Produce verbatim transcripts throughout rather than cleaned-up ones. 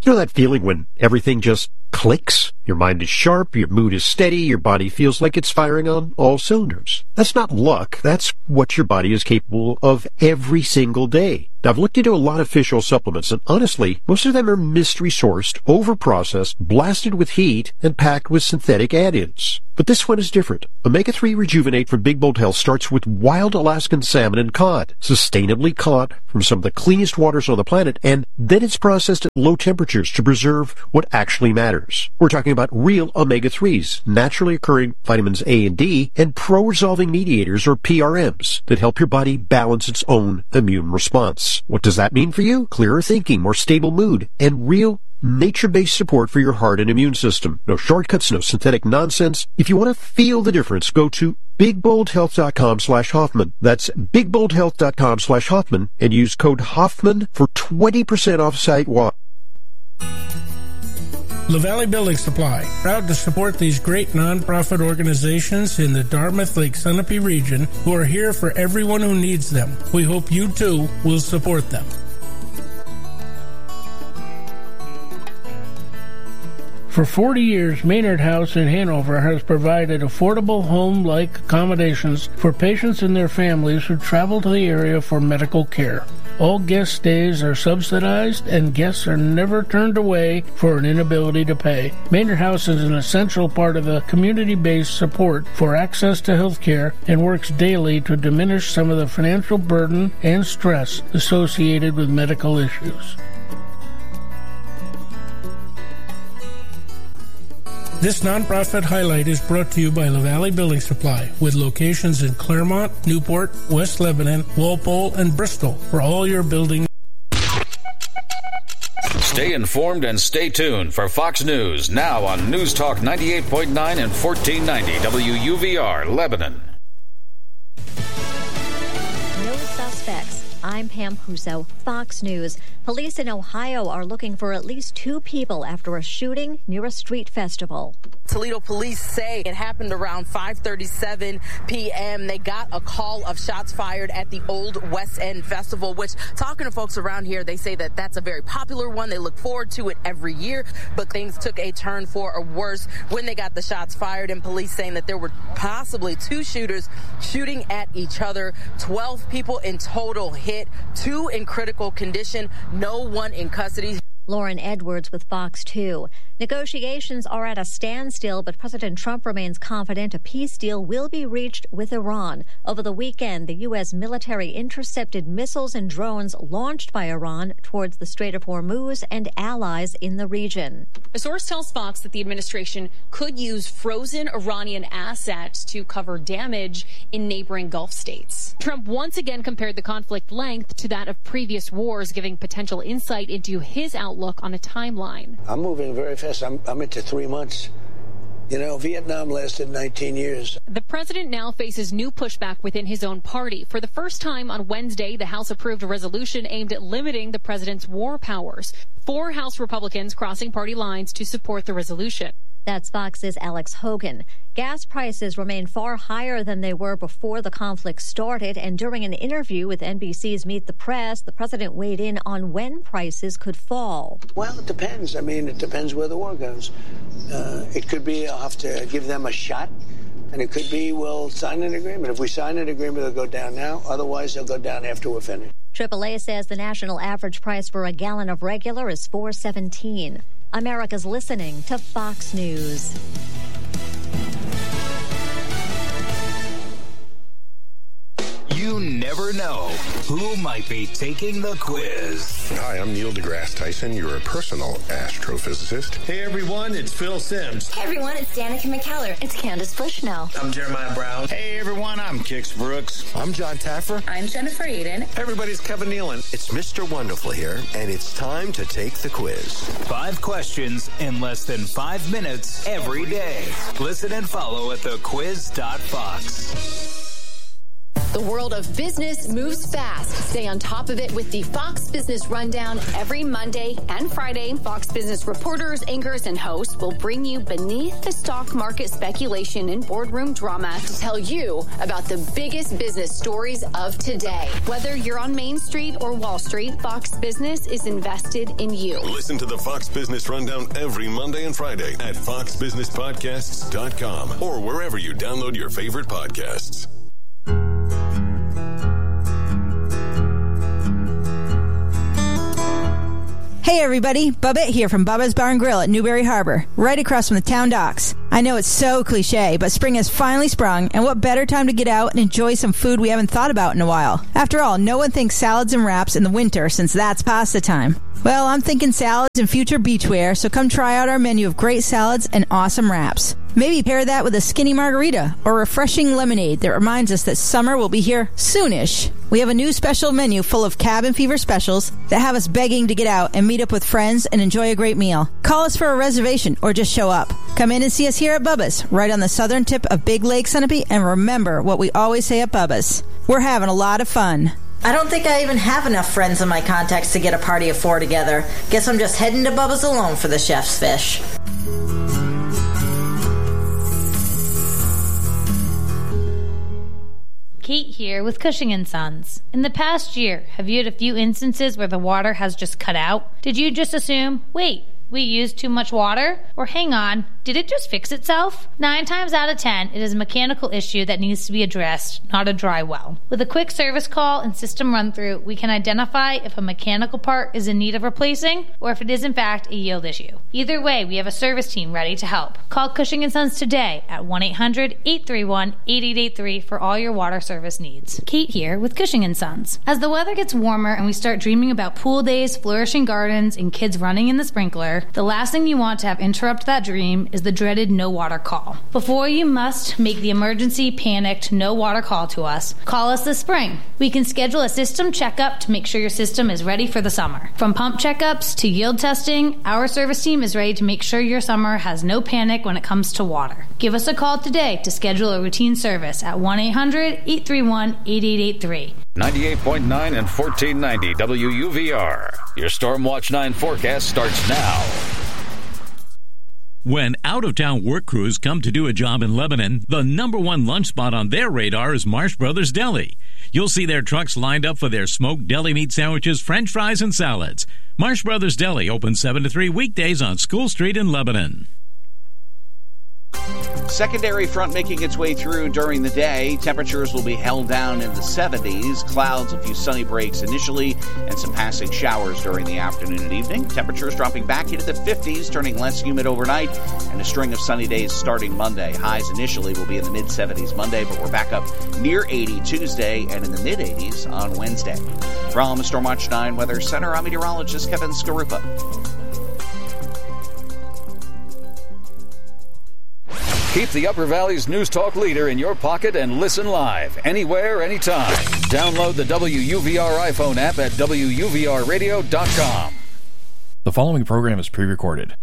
You know that feeling when everything just clicks? Your mind is sharp, your mood is steady, your body feels like it's firing on all cylinders. That's not luck, that's what your body is capable of every single day. Now, I've looked into a lot of fish oil supplements, and honestly, most of them are mystery-sourced, over-processed, blasted with heat, and packed with synthetic add-ins. But this one is different. omega three Rejuvenate from Big Bold Health starts with wild Alaskan salmon and cod, sustainably caught from some of the cleanest waters on the planet, and then it's processed at low temperatures to preserve what actually matters. We're talking about real omega threes, naturally occurring vitamins A and D, and pro-resolving mediators, or P R Ms, that help your body balance its own immune response. What does that mean for you? Clearer thinking, more stable mood, and real nature-based support for your heart and immune system. No shortcuts, no synthetic nonsense. If you want to feel the difference, go to bigboldhealth.com slash Hoffman. That's bigboldhealth.com slash Hoffman and use code Hoffman for twenty percent off site-wide. LaValle Building Supply, proud to support these great nonprofit organizations in the Dartmouth Lake Sunapee region who are here for everyone who needs them. We hope you too will support them. For forty years, Maynard House in Hanover has provided affordable home-like accommodations for patients and their families who travel to the area for medical care. All guest stays are subsidized, and guests are never turned away for an inability to pay. Maynard House is an essential part of the community-based support for access to health care and works daily to diminish some of the financial burden and stress associated with medical issues. This nonprofit highlight is brought to you by LaValle Building Supply, with locations in Claremont, Newport, West Lebanon, Walpole, and Bristol for all your building. Stay informed and stay tuned for Fox News, now on News Talk ninety-eight point nine and fourteen ninety W U V R, Lebanon. No suspects. I'm Pam Huso, Fox News. Police in Ohio are looking for at least two people after a shooting near a street festival. Toledo police say it happened around five thirty-seven p.m. They got a call of shots fired at the Old West End Festival, which, talking to folks around here, they say that that's a very popular one. They look forward to it every year, but things took a turn for a worse when they got the shots fired, and police saying that there were possibly two shooters shooting at each other. twelve people in total hit, two in critical condition, no one in custody. Lauren Edwards with Fox two. Negotiations are at a standstill, but President Trump remains confident a peace deal will be reached with Iran. Over the weekend, the U S military intercepted missiles and drones launched by Iran towards the Strait of Hormuz and allies in the region. A source tells Fox that the administration could use frozen Iranian assets to cover damage in neighboring Gulf states. Trump once again compared the conflict length to that of previous wars, giving potential insight into his outlook on a timeline. I'm moving very fast. I'm, I'm into three months. You know, Vietnam lasted nineteen years. The president now faces new pushback within his own party. For the first time on Wednesday, the House approved a resolution aimed at limiting the president's war powers. Four House Republicans crossing party lines to support the resolution. That's Fox's Alex Hogan. Gas prices remain far higher than they were before the conflict started, and during an interview with N B C's Meet the Press, the president weighed in on when prices could fall. Well, it depends. I mean, it depends where the war goes. Uh, it could be I'll have to give them a shot, and it could be we'll sign an agreement. If we sign an agreement, they'll go down now. Otherwise, they'll go down after we're finished. triple A says the national average price for a gallon of regular is four seventeen. America's listening to Fox News. You never know who might be taking the quiz. Hi, I'm Neil deGrasse Tyson, your personal astrophysicist. Hey everyone, it's Phil Sims. Hey everyone, it's Danica McKellar. It's Candace Bushnell. I'm Jeremiah Brown. Hey everyone, I'm Kix Brooks. I'm John Taffer. I'm Jennifer Eden. Hey everybody's Kevin Nealon. It's Mister Wonderful here, and it's time to take the quiz. Five questions in less than five minutes every day. Listen and follow at the quiz dot fox. The world of business moves fast. Stay on top of it with the Fox Business Rundown every Monday and Friday. Fox Business reporters, anchors, and hosts will bring you beneath the stock market speculation and boardroom drama to tell you about the biggest business stories of today. Whether you're on Main Street or Wall Street, Fox Business is invested in you. Listen to the Fox Business Rundown every Monday and Friday at fox business podcasts dot com or wherever you download your favorite podcasts. Hey everybody, Bubba here from Bubba's Bar and Grill at Newberry Harbor, right across from the town docks. I know it's so cliche, but spring has finally sprung, and what better time to get out and enjoy some food we haven't thought about in a while. After all, no one thinks salads and wraps in the winter since that's pasta time. Well, I'm thinking salads and future beachwear, so come try out our menu of great salads and awesome wraps. Maybe pair that with a skinny margarita or refreshing lemonade that reminds us that summer will be here soonish. We have a new special menu full of cabin fever specials that have us begging to get out and meet up with friends and enjoy a great meal. Call us for a reservation or just show up. Come in and see us here at Bubba's, right on the southern tip of Big Lake Sunapee, and remember what we always say at Bubba's. We're having a lot of fun. I don't think I even have enough friends in my contacts to get a party of four together. Guess I'm just heading to Bubba's alone for the chef's fish. Kate here with Cushing and Sons. In the past year, have you had a few instances where the water has just cut out? Did you just assume, wait, we used too much water? Or hang on, did it just fix itself? Nine times out of ten, it is a mechanical issue that needs to be addressed, not a dry well. With a quick service call and system run-through, we can identify if a mechanical part is in need of replacing or if it is in fact a yield issue. Either way, we have a service team ready to help. Call Cushing and Sons today at one eight hundred, eight three one, eight eight eight three for all your water service needs. Kate here with Cushing and Sons. As the weather gets warmer and we start dreaming about pool days, flourishing gardens, and kids running in the sprinkler, the last thing you want to have interrupt that dream is the dreaded no water call. Before you must make the emergency, panicked, no water call to us, call us this spring. We can schedule a system checkup to make sure your system is ready for the summer. From pump checkups to yield testing, our service team is ready to make sure your summer has no panic when it comes to water. Give us a call today to schedule a routine service at one eight hundred, eight three one, eight eight eight three. ninety-eight point nine and fourteen ninety W U V R. Your Storm Watch nine forecast starts now. When out-of-town work crews come to do a job in Lebanon, the number one lunch spot on their radar is Marsh Brothers Deli. You'll see their trucks lined up for their smoked deli meat sandwiches, french fries, and salads. Marsh Brothers Deli opens seven to three weekdays on School Street in Lebanon. Secondary front making its way through during the day. Temperatures will be held down in the seventies. Clouds, a few sunny breaks initially, and some passing showers during the afternoon and evening. Temperatures dropping back into the fifties, turning less humid overnight, and a string of sunny days starting Monday. Highs initially will be in the mid-seventies Monday, but we're back up near eighty Tuesday and in the mid-eighties on Wednesday. From the Stormwatch nine Weather Center, I'm meteorologist Kevin Skarupa. Keep the Upper Valley's News Talk leader in your pocket and listen live, anywhere, anytime. Download the W U V R iPhone app at W U V R radio dot com. The following program is pre-recorded.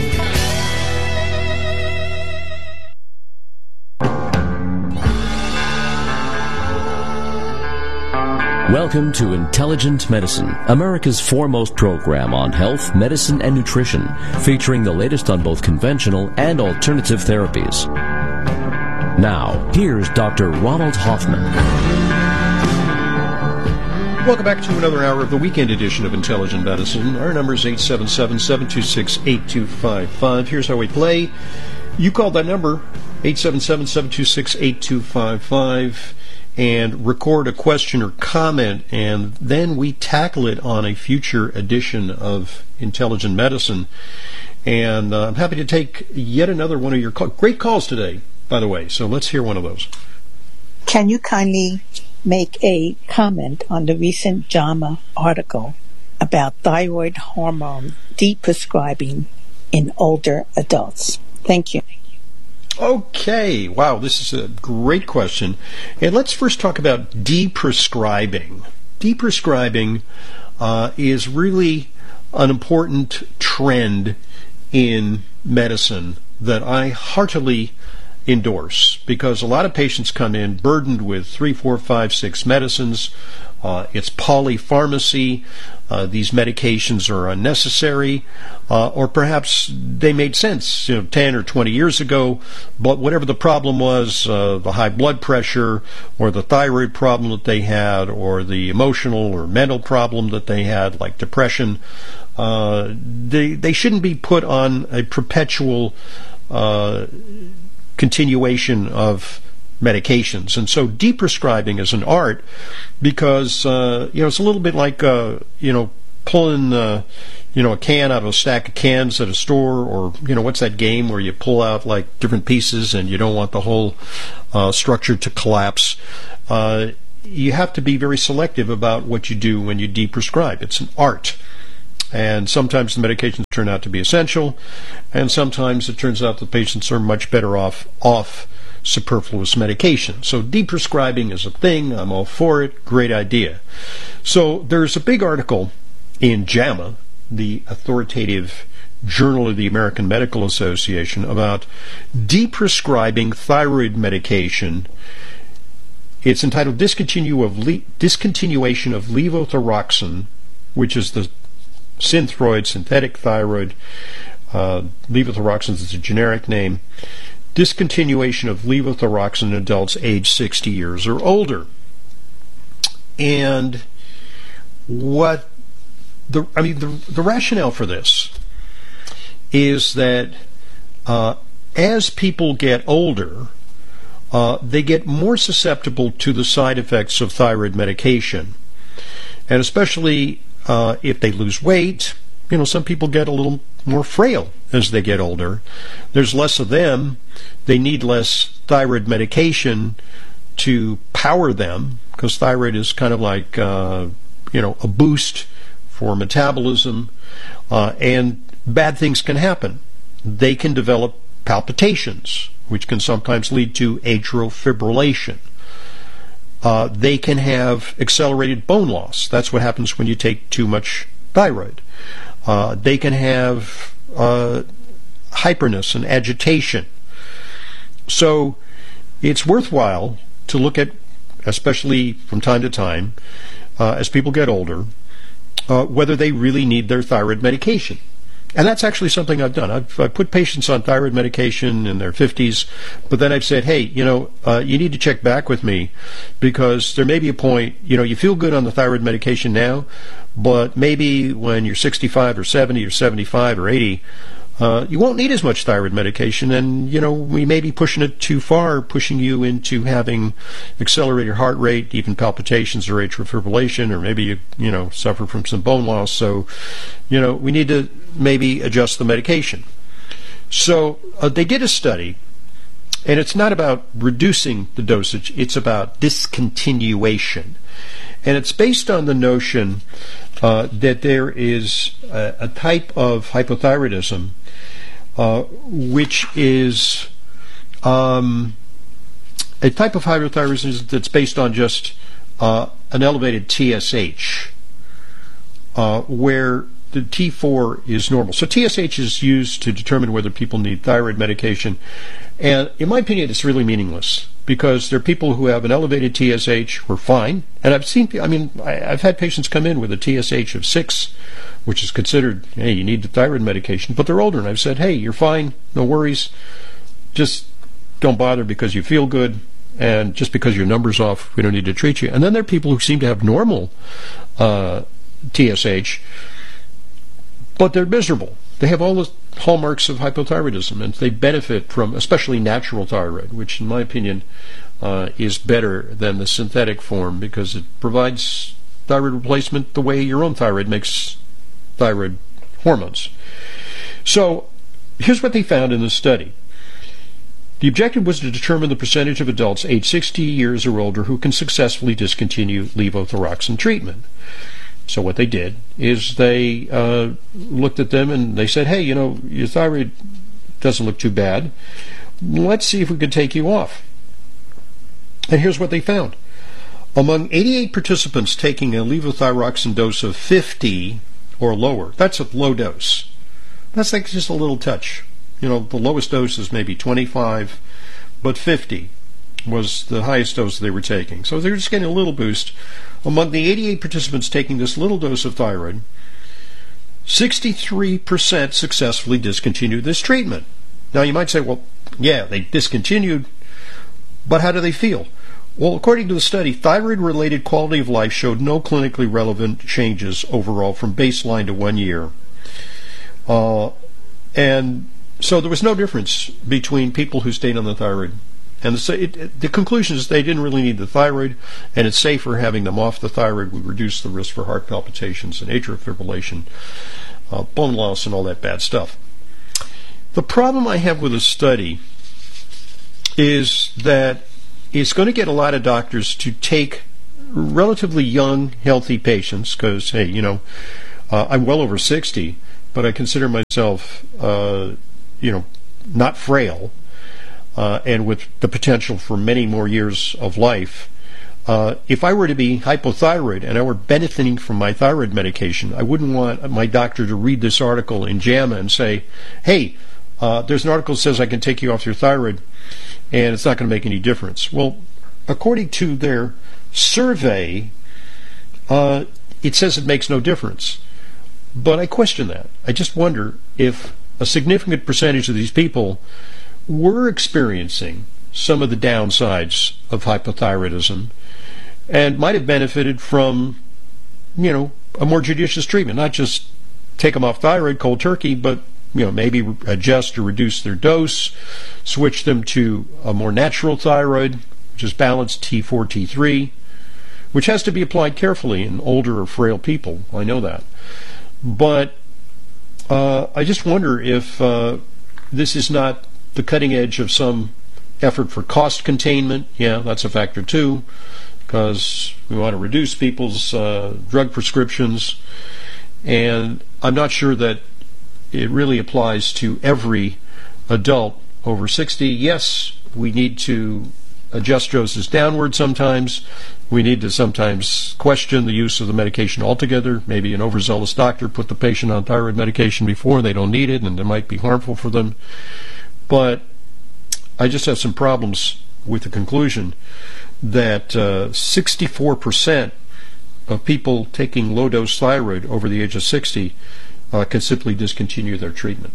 Welcome to Intelligent Medicine, America's foremost program on health, medicine, and nutrition, featuring the latest on both conventional and alternative therapies. Now, here's Doctor Ronald Hoffman. Welcome back to another hour of the weekend edition of Intelligent Medicine. Our number is eight seven seven, seven two six, eight two five five. Here's how we play. You call that number, eight seven seven, seven two six, eight two five five. And record a question or comment, and then we tackle it on a future edition of Intelligent Medicine. And uh, I'm happy to take yet another one of your call- great calls today, by the way. So let's hear one of those. Can you kindly make a comment on the recent JAMA article about thyroid hormone deprescribing in older adults? Thank you. Okay, wow, this is a great question. And let's first talk about deprescribing. Deprescribing uh, is really an important trend in medicine that I heartily endorse, because a lot of patients come in burdened with three, four, five, six medicines. Uh, it's polypharmacy. Uh, these medications are unnecessary, uh, or perhaps they made sense, you know, ten or twenty years ago. But whatever the problem was, uh, the high blood pressure, or the thyroid problem that they had, or the emotional or mental problem that they had, like depression, uh, they they shouldn't be put on a perpetual uh, continuation of medications. And so deprescribing is an art, because uh, you know, it's a little bit like uh, you know, pulling uh, you know, a can out of a stack of cans at a store, or you know, what's that game where you pull out like different pieces and you don't want the whole uh, structure to collapse. Uh, you have to be very selective about what you do when you deprescribe. It's an art. And sometimes the medications turn out to be essential, and sometimes it turns out the patients are much better off off superfluous medication. So deprescribing is a thing. I'm all for it. Great idea. So there's a big article in JAMA, the authoritative journal of the American Medical Association, about deprescribing thyroid medication. It's entitled Discontinue of Le- Discontinuation of Levothyroxine, which is the Synthroid, synthetic thyroid. Uh, levothyroxine is a generic name. Discontinuation of levothyroxine in adults age sixty years or older. And what the I mean the the rationale for this is that uh, as people get older, uh, they get more susceptible to the side effects of thyroid medication, and especially uh, if they lose weight. You know, some people get a little more frail as they get older. There's less of them. They need less thyroid medication to power them, because thyroid is kind of like, uh, you know, a boost for metabolism. Uh, and bad things can happen. They can develop palpitations, which can sometimes lead to atrial fibrillation. Uh, they can have accelerated bone loss. That's what happens when you take too much thyroid. Uh, they can have uh, hyperness and agitation. So it's worthwhile to look at, especially from time to time, uh, as people get older, uh, whether they really need their thyroid medication. And that's actually something I've done. I've, I've put patients on thyroid medication in their fifties, but then I've said, hey, you know, uh, you need to check back with me, because there may be a point, you know, you feel good on the thyroid medication now, but maybe when you're sixty-five or seventy or seventy-five or eighty, uh, you won't need as much thyroid medication, and, you know, we may be pushing it too far, pushing you into having accelerated heart rate, even palpitations or atrial fibrillation, or maybe you, you know, suffer from some bone loss. So, you know, we need to maybe adjust the medication. So uh, they did a study, and it's not about reducing the dosage, it's about discontinuation. And it's based on the notion uh, that there is a, a type of hypothyroidism uh, which is um, a type of hypothyroidism that's based on just uh, an elevated T S H, uh, where the T four is normal. So T S H is used to determine whether people need thyroid medication. And in my opinion, it's really meaningless, because there are people who have an elevated T S H who are fine. And I've seen, I mean, I, I've had patients come in with a T S H of six, which is considered, hey, you need the thyroid medication, but they're older. And I've said, hey, you're fine, no worries. Just don't bother because you feel good. And just because your number's off, we don't need to treat you. And then there are people who seem to have normal uh, T S H, but they're miserable. They have all the hallmarks of hypothyroidism, and they benefit from especially natural thyroid, which in my opinion uh, is better than the synthetic form, because it provides thyroid replacement the way your own thyroid makes thyroid hormones. So here's what they found in this study. The objective was to determine the percentage of adults aged sixty years or older who can successfully discontinue levothyroxine treatment. So what they did is they uh, looked at them and they said, hey, you know, your thyroid doesn't look too bad. Let's see if we could take you off. And here's what they found. Among eighty-eight participants taking a levothyroxine dose of fifty or lower, that's a low dose. That's like just a little touch. You know, the lowest dose is maybe twenty-five, but fifty was the highest dose they were taking. So they were just getting a little boost. Among the eighty-eight participants taking this little dose of thyroid, sixty-three percent successfully discontinued this treatment. Now you might say, well, yeah, they discontinued, but how do they feel? Well, according to the study, thyroid-related quality of life showed no clinically relevant changes overall from baseline to one year. Uh, and so there was no difference between people who stayed on the thyroid. And the, it, the conclusion is they didn't really need the thyroid, and it's safer having them off the thyroid would reduce the risk for heart palpitations and atrial fibrillation, uh, bone loss, and all that bad stuff. The problem I have with the study is that it's going to get a lot of doctors to take relatively young, healthy patients, because, hey, you know, uh, I'm well over sixty, but I consider myself, uh, you know, not frail, uh, and with the potential for many more years of life. Uh, if I were to be hypothyroid and I were benefiting from my thyroid medication, I wouldn't want my doctor to read this article in JAMA and say, hey, uh, there's an article that says I can take you off your thyroid, and it's not going to make any difference. Well, according to their survey, uh, it says it makes no difference. But I question that. I just wonder if a significant percentage of these people were experiencing some of the downsides of hypothyroidism and might have benefited from, you know, a more judicious treatment. Not just take them off thyroid cold turkey, but, you know, maybe adjust or reduce their dose, switch them to a more natural thyroid, which is balanced T four, T three, which has to be applied carefully in older or frail people. I know that. But uh, I just wonder if uh, this is not the cutting edge of some effort for cost containment. Yeah, that's a factor too, because we want to reduce people's uh, drug prescriptions. And I'm not sure that it really applies to every adult over sixty. Yes, we need to adjust doses downward sometimes. We need to sometimes question the use of the medication altogether. Maybe an overzealous doctor put the patient on thyroid medication before they don't need it, and it might be harmful for them. But I just have some problems with the conclusion that uh, sixty-four percent of people taking low-dose thyroid over the age of sixty uh, can simply discontinue their treatment.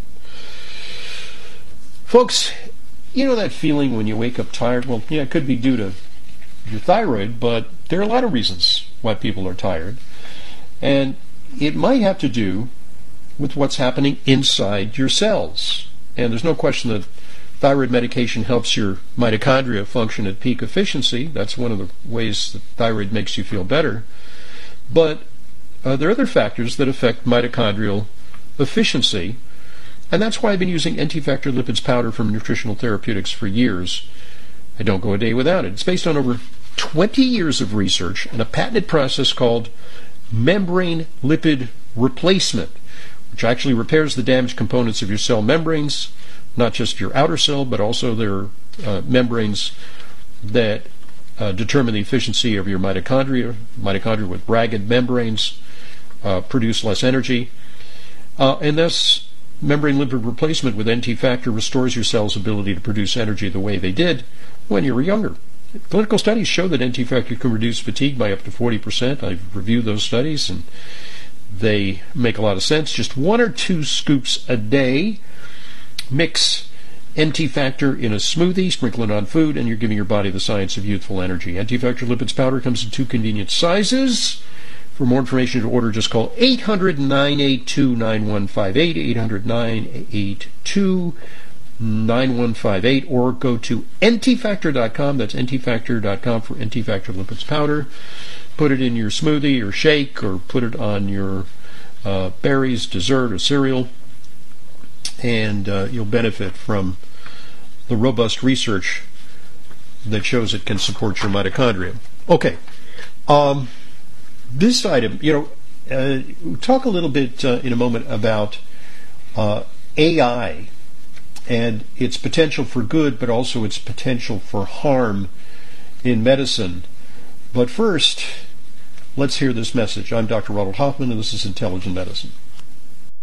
Folks, you know that feeling when you wake up tired? Well, yeah, it could be due to your thyroid, but there are a lot of reasons why people are tired. And it might have to do with what's happening inside your cells. And there's no question that thyroid medication helps your mitochondria function at peak efficiency. That's one of the ways that thyroid makes you feel better. But uh, there are other factors that affect mitochondrial efficiency, and that's why I've been using N-T-Factor Lipids powder from Nutritional Therapeutics for years. I don't go a day without it. It's based on over twenty years of research and a patented process called membrane lipid replacement, which actually repairs the damaged components of your cell membranes, not just your outer cell, but also their uh, membranes that uh, determine the efficiency of your mitochondria. Mitochondria with ragged membranes uh, produce less energy. Uh, and thus, membrane lipid replacement with N T-Factor restores your cell's ability to produce energy the way they did when you were younger. Clinical studies show that N T-Factor can reduce fatigue by up to forty percent. I've reviewed those studies, and they make a lot of sense. Just one or two scoops a day. Mix N T-Factor in a smoothie, sprinkle it on food, and you're giving your body the science of youthful energy. N T-Factor Lipids powder comes in two convenient sizes. For more information to order, just call eight hundred, nine eight two, nine one five eight, eight hundred, nine eight two, nine one five eight, or go to N T factor dot com. That's N T factor dot com for N T-Factor Lipids powder. Put it in your smoothie or shake, or put it on your uh, berries, dessert, or cereal, and uh, you'll benefit from the robust research that shows it can support your mitochondria. Okay. Um, this item, you know, uh, we'll talk a little bit uh, in a moment about uh, A I and its potential for good, but also its potential for harm in medicine. But first, let's hear this message. I'm Doctor Ronald Hoffman, and this is Intelligent Medicine.